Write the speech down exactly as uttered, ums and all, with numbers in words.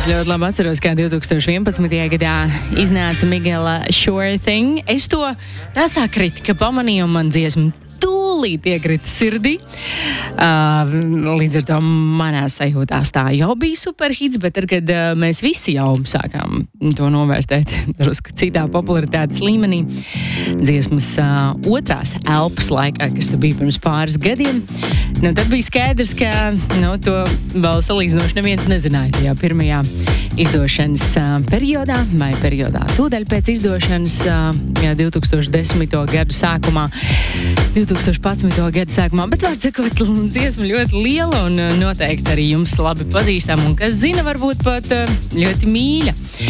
Es ļoti labi atceros, kā divtūkstoš vienpadsmitajā gadā iznāca Migela Sure Thing. Es to tā sā kritika pamanīju, un man dziesma tūlīt iekrita sirdī. Uh, līdz ar to manā sajūtās tā jau bija superhits, bet tad, kad uh, mēs visi jau sākām to novērtēt drusku citā popularitātes līmenī, dziesmas uh, otrās elpas laikā, kas te bija pirms pāris gadiem, nu, tad bija skaidrs, ka nu, to vēl salīdzinoši neviens nezināja tajā pirmajā izdošanas uh, periodā, vai periodā tūdaļ pēc izdošanas uh, jā, divtūkstoš desmito gadu sākumā, divtūkstoš padsmito gadu sākumā, bet var sakot, dziesma ļoti liela un noteikti arī jums labi pazīstama un, kas zina, varbūt pat ļoti mīļa.